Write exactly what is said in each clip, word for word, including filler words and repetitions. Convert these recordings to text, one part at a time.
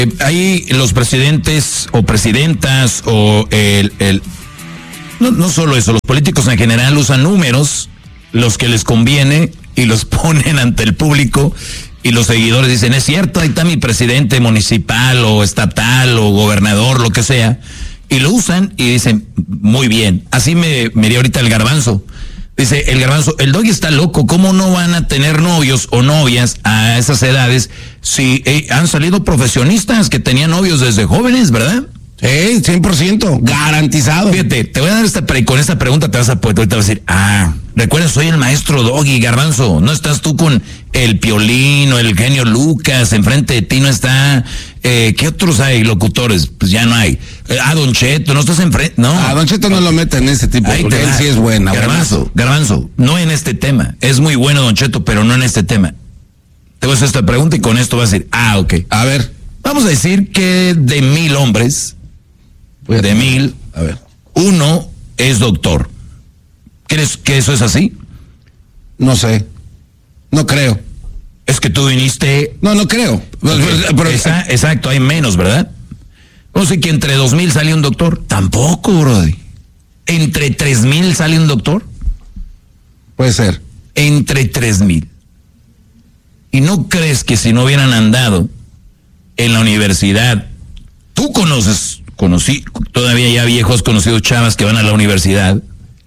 Ahí los presidentes o presidentas o el, el no, no solo eso, los políticos en general usan números, los que les conviene, y los ponen ante el público, y los seguidores dicen, es cierto, ahí está mi presidente municipal o estatal o gobernador, lo que sea, y lo usan y dicen, muy bien. Así me, me dio ahorita el Garbanzo. Dice el Garbanzo, el Doggy está loco, ¿cómo no van a tener novios o novias a esas edades si eh, han salido profesionistas que tenían novios desde jóvenes, verdad? Sí, cien por ciento, garantizado. Fíjate, te voy a dar esta, con esta pregunta te vas a poder, ahorita vas a decir, ah, recuerda, soy el maestro Doggy, Garbanzo, no estás tú con el Piolín o el genio Lucas, enfrente de ti no está, eh, ¿qué otros hay locutores? Pues ya no hay. Eh, ah, Don Cheto, no estás enfrente, no. Ah, Don Cheto no lo mete en ese tipo, Ahí porque él va. sí es buena. Garbanzo, buenazo. Garbanzo, no en este tema, es muy bueno Don Cheto, pero no en este tema. Te voy a hacer esta pregunta y con esto vas a decir, ah, ok. A ver. Vamos a decir que de mil hombres, de mil, a ver, uno es doctor. ¿Crees que eso es así? No sé. No creo. Es que tú viniste. No, no creo. Okay. Pero, Esa, exacto, hay menos, ¿verdad? O sea que entre dos mil sale un doctor. Tampoco, brody. Entre tres mil sale un doctor. Puede ser. Entre tres mil. ¿Y no crees que si no hubieran andado en la universidad, tú conoces, conocí, todavía ya viejos conocidos chavas que van a la universidad?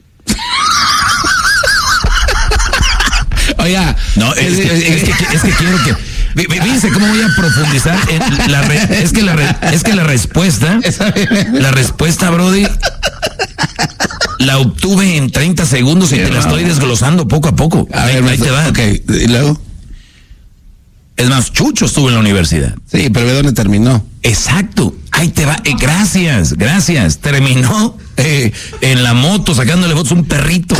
Oye, no, es, es, es, es, que, es que quiero que, fíjense cómo voy a profundizar en la re, es que la re, es que la respuesta, la respuesta, brody, la obtuve en treinta segundos y te la estoy desglosando poco a poco. A ver, ahí te va. Ok, y luego. Es más, Chucho estuvo en la universidad. Sí, pero ¿de dónde terminó? Exacto, ahí te va, eh, gracias, gracias. Terminó eh, en la moto sacándole fotos a un perrito.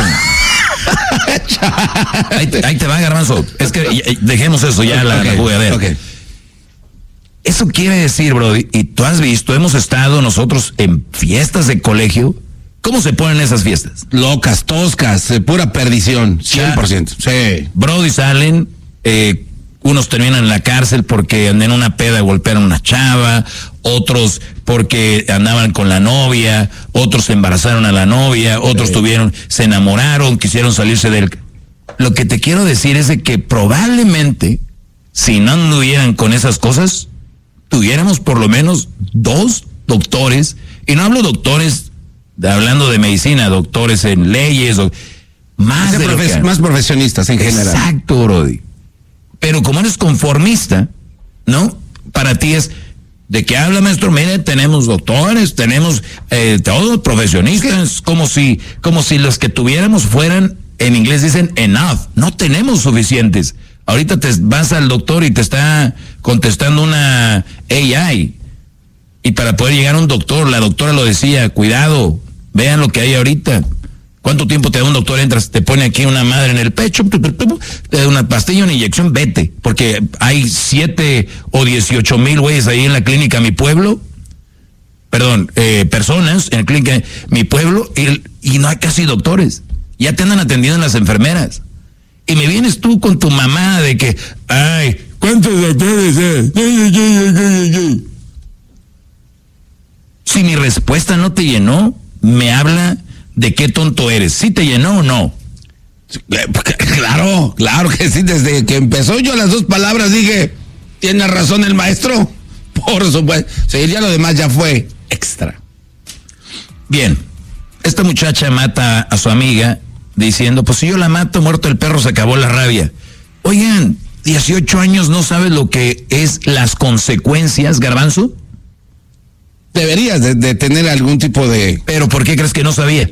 ahí, te, ahí te va, Garbanzo. Es que eh, dejemos eso ya, la, okay, la voy a ver. Okay. Eso quiere decir, Brody, y tú has visto, hemos estado nosotros en fiestas de colegio. ¿Cómo se ponen esas fiestas? Locas, toscas, de pura perdición, cien por ciento. Sí. Brody, salen, eh, unos terminan en la cárcel porque andan en una peda y golpearon a una chava, otros porque andaban con la novia, otros embarazaron a la novia, otros sí. tuvieron, se enamoraron, quisieron salirse del... Lo que te quiero decir es de que probablemente, si no anduvieran con esas cosas, tuviéramos por lo menos dos doctores, y no hablo doctores, de, hablando de medicina, doctores en leyes, o, más, de profe- que, más profesionistas en general. Exacto, Brody. Pero como eres conformista, ¿no? Para ti es, ¿de qué habla, maestro? Mire, tenemos doctores, tenemos eh, todos profesionistas, como si, como si los que tuviéramos fueran, en inglés dicen enough, no tenemos suficientes. Ahorita te vas al doctor y te está contestando una A I. Y para poder llegar a un doctor, la doctora lo decía, cuidado, vean lo que hay ahorita. ¿Cuánto tiempo te da un doctor? Entras, te pone aquí una madre en el pecho, te da una pastilla, una inyección, vete. Porque hay siete o dieciocho mil güeyes ahí en la clínica Mi Pueblo. Perdón, eh, personas en la clínica Mi Pueblo y, y no hay casi doctores. Ya te andan atendiendo las enfermeras. Y me vienes tú con tu mamá de que, ay, ¿cuántos doctores hay? Si mi respuesta no te llenó, me habla de qué tonto eres. ¿Sí te llenó o no? Claro, claro que sí. Desde que empezó yo las dos palabras dije, ¿tiene razón el maestro? Por supuesto. Sí, ya lo demás ya fue extra. Bien, esta muchacha mata a su amiga diciendo, pues si yo la mato, muerto el perro, se acabó la rabia. Oigan, dieciocho años, ¿no sabes lo que es las consecuencias, Garbanzo? Deberías de, de tener algún tipo de... ¿Pero por qué crees que no sabía?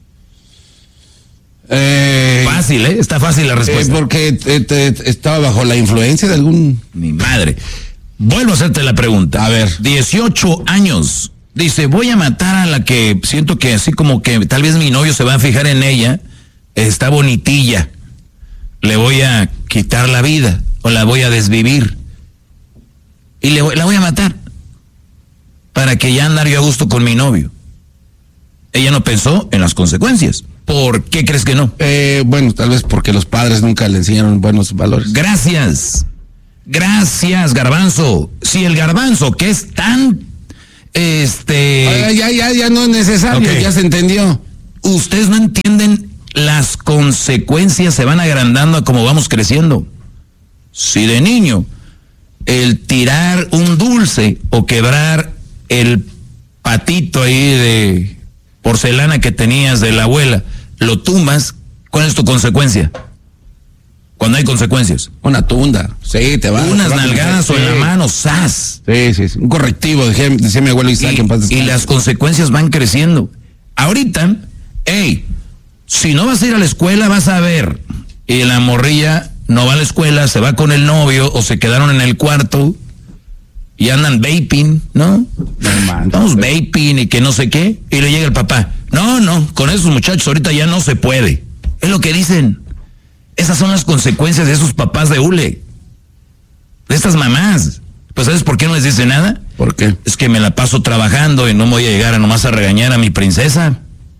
Eh, fácil, ¿eh? Está fácil la respuesta. Eh, porque te, te, estaba bajo la influencia de algún... Mi madre. Vuelvo a hacerte la pregunta. A ver. dieciocho años. Dice, voy a matar a la que siento que así como que tal vez mi novio se va a fijar en ella. Está bonitilla. Le voy a quitar la vida o la voy a desvivir. Y le voy, la voy a matar. Para que ya andar yo a gusto con mi novio. Ella no pensó en las consecuencias. ¿Por qué crees que no? Eh, bueno, tal vez porque los padres nunca le enseñaron buenos valores. Gracias. Gracias, Garbanzo. Si el Garbanzo, que es tan, este... Oiga, ya, ya, ya no es necesario, okay. Ya se entendió. Ustedes no entienden, las consecuencias se van agrandando a como vamos creciendo. Si de niño, el tirar un dulce o quebrar el patito ahí de porcelana que tenías de la abuela, lo tumbas, ¿cuál es tu consecuencia? Cuando hay consecuencias. Una tunda, sí, te va. Unas te va nalgadas o en sí. la mano, ¡zas! Sí, sí, sí. Un correctivo, decía, decía mi abuelo Isaac. Y, en paz y las consecuencias van creciendo. Ahorita, hey, si no vas a ir a la escuela, vas a ver. Y la morrilla no va a la escuela, se va con el novio o se quedaron en el cuarto y andan vaping, ¿no? No, Estamos vaping y que no sé qué. Y le llega el papá. No, no, con esos muchachos ahorita ya no se puede. Es lo que dicen. Esas son las consecuencias de esos papás de hule. De estas mamás. Pues ¿sabes por qué no les dice nada? ¿Por qué? Es que me la paso trabajando y no me voy a llegar a nomás a regañar a mi princesa.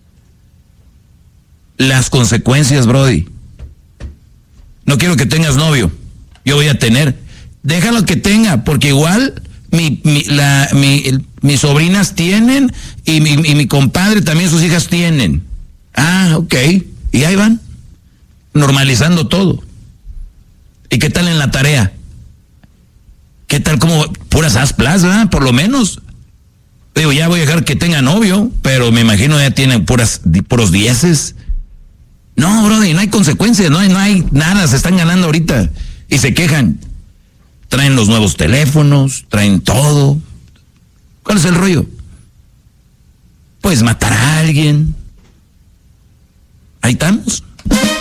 Las consecuencias, Brody. No quiero que tengas novio. Yo voy a tener. Déjalo que tenga, porque igual mi, mi, la, mi, el, mis sobrinas tienen y mi, y mi compadre también, sus hijas tienen. Ah, ok. Y ahí van. Normalizando todo. ¿Y qué tal en la tarea? ¿Qué tal como puras asplas, ¿verdad? Por lo menos. Digo, ya voy a dejar que tenga novio, pero me imagino ya tienen puras, puros dieces. No, brother, no hay consecuencias, no hay, no hay nada, se están ganando ahorita. Y se quejan. Traen los nuevos teléfonos, traen todo. ¿Cuál es el rollo? Pues matar a alguien. Ahí estamos.